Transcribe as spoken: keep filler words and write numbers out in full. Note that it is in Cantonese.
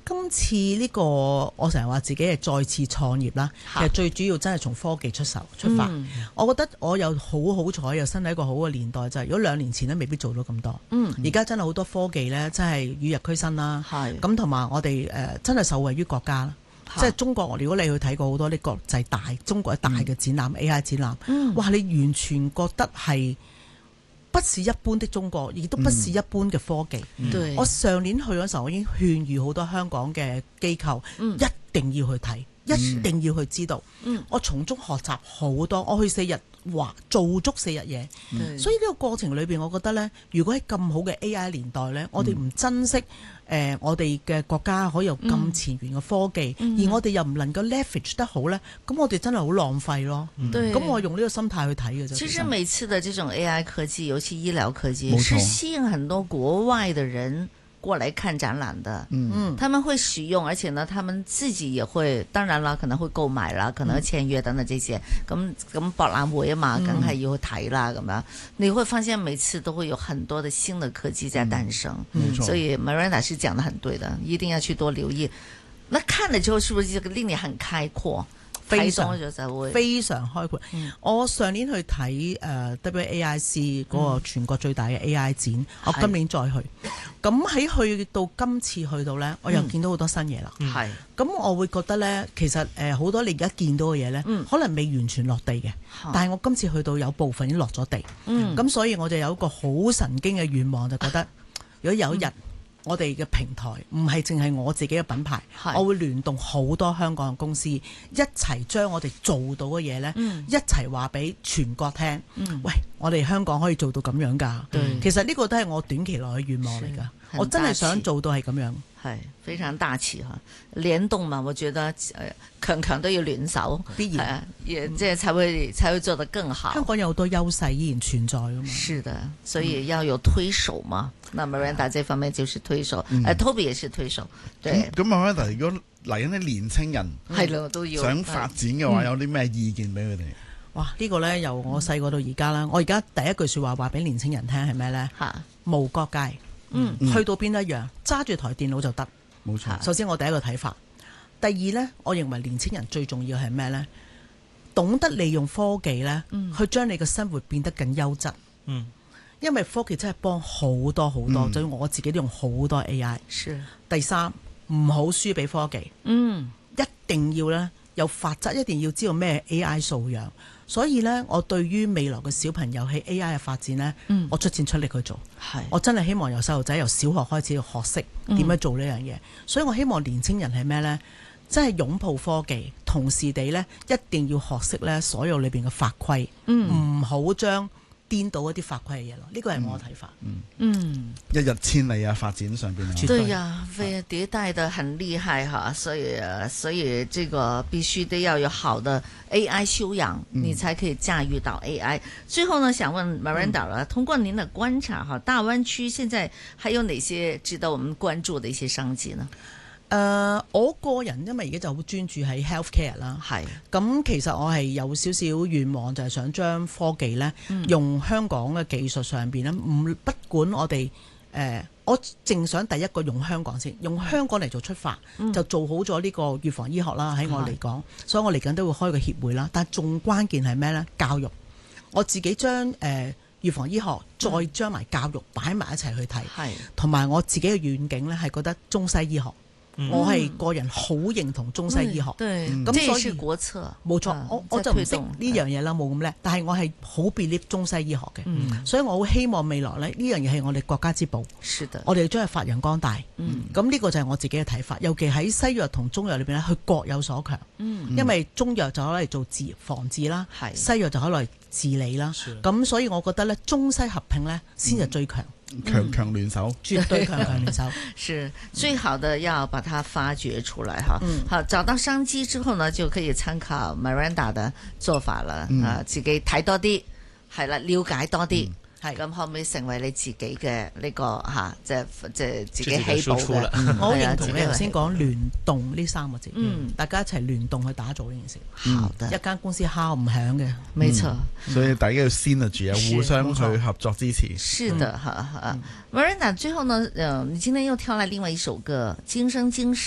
今次呢個我成日話自己係再次創業啦，其實最主要真係從科技出手出發。嗯、我覺得我有好好彩，又生喺一個好嘅年代，就係、是、如果兩年前咧未必做到咁多。嗯，而家真係好多科技咧，真係與日俱新啦。係咁，同埋我哋誒、呃、真係受惠於國家啦。即係中國，如果你去睇過好多啲國際大中國大嘅展覽、嗯、A I 展覽，嗯、哇！你完全覺得係不是一般的中國，亦都不是一般嘅科技。嗯、我上年去嗰時候，我已經勸喻好多香港嘅機構、嗯、一定要去睇，一定要去知道。嗯、我從中學習好多，我去四日。話做足四日嘢，嗯、所以呢個過程裏邊，我覺得呢，如果喺咁好嘅 A I 年代呢，嗯、我哋唔珍惜誒、呃、我哋嘅國家可以有咁前沿嘅科技，嗯、而我哋又唔能夠 leverage 得好呢，咁我哋真係好浪費咯。咁、嗯、我用呢個心態去睇嘅啫。 其實每次的這種 A I 科技，尤其醫療科技，是吸引很多國外的人過來看展覽的，嗯，他們會使用，而且呢，他們自己也會，當然啦，可能會購買啦，可能簽約等等這些，咁咁博覽會啊嘛，梗係要去睇啦，咁樣，你會發現每次都會有很多的新的科技在誕生，嗯，所以 Miranda 是講得很對的，一定要去多留意。那看了之後，是不是就令你很開闊？ 非常非常開闊。嗯、我上年去睇誒、呃、W A I C 嗰個全國最大嘅 A I 展，嗯、我今年再去。咁喺去到今次去到呢，我又見到好多新嘢啦。係、嗯。咁我會覺得呢，其實誒好、呃、多你而家見到嘅嘢呢，嗯、可能未完全落地嘅。嗯、但係我今次去到有部分已經落咗地。咁、嗯、所以我就有一個好神經嘅願望，就覺得如果有一日，嗯我哋嘅平台唔係淨係我自己嘅品牌，是我會聯動好多香港嘅公司一齊將我哋做到嘅嘢呢，嗯、一齊話俾全國聽。嗯、喂，我哋香港可以做到咁樣㗎。對其實呢個都係我短期內嘅願望嚟㗎。我真係想做到係咁樣。 係非常大氣哈，聯動嘛，我覺得強強都要聯手，必然，也即係才會才會做得更好。 香港有好多優勢依然存在㗎嘛。 是的，所以要有推手嘛。那 Miranda 這方面就是推手，誒 Toby 也是推手。對。咁 Miranda 如果嚟緊啲年青人係咯都要想發展嘅話，有啲咩意見俾佢哋？ 哇！呢個呢，由我細個到而家啦，我而家第一句説話話俾年青人聽係咩呢？嚇，無國界。嗯，去到邊一樣，揸住台電腦就得。冇錯。首先我第一個睇法，第二呢，我認為年青人最重要係咩呢？懂得利用科技呢，嗯、去將你嘅生活變得更優質。嗯，因為科技真係幫好多好多，所以、嗯、我自己都用好多 A I。是。第三，唔好輸俾科技。嗯，一定要呢，有法則，一定要知道咩 A I 素養。所以呢，我對於未來嘅小朋友喺 A I 嘅發展呢，嗯、我出錢出力去做。係，我真係希望由細路仔由小學開始要學識點樣做呢樣嘢。嗯、所以我希望年青人係咩呢？真係擁抱科技，同時地呢，一定要學識呢所有裏邊嘅法規，唔好將顛倒一啲法規嘅嘢咯，呢個係我嘅睇法。 嗯嗯，一日千里啊，發展上邊啊， 對呀，非迭代得很厲害哈，所以所以這個必須得要有好的 A I 修養，嗯、你才可以駕馭到 A I。最後呢，想問 Miranda 啦，嗯、通過您的觀察哈，大灣區現在還有哪些值得我們關注的一些商機呢？ 誒、呃，我個人因為而家就好專注喺 healthcare 啦，係咁是其實我係有少少願望，就係想將科技咧、嗯、用香港嘅技術上邊咧，唔不管我哋誒、呃，我淨想第一個用香港先，用香港嚟做出發，嗯、就做好咗呢個預防醫學啦。喺我嚟講，是所以我嚟緊都會開個協會啦。但係仲關鍵係咩咧？教育，我自己將誒、呃、預防醫學再將埋教育擺埋一齊去睇，係同埋我自己嘅願景咧，係覺得中西醫學。我係個人好認同中西醫學，咁所以國策冇錯，我我就唔識呢樣嘢啦，冇咁叻。但係我係好 believe 中西醫學嘅，所以我好希望未來咧呢樣嘢係我哋國家之寶，我哋將佢發揚光大。咁呢個就係我自己嘅睇法。尤其喺西藥同中藥裏邊咧，佢各有所強。因為中藥就可以嚟做治防治啦，西藥就可以嚟治理啦。咁所以我覺得咧，中西合併咧先係最強。 強強聯手， 絕對強強聯手， 是最好的，要把它發掘出來哈。嗯、好，找到商機之後呢，就可以參考 Miranda 的做法啦。嗯、啊，自己睇多啲，係啦，了解多啲。嗯係咁可唔可以成為你自己嘅呢、這個吓，即係即係自己起步嘅？ 我認同你頭先講聯動呢三個字，嗯，大家一齊聯動去打造呢件事。好的，一間公司敲唔響嘅， 沒錯。 所以大家要 synergy 啊，互相去合作支持。 是的，哈哈。Miranda，最後呢，呃，你今天又挑來另外一首歌《今生今世》。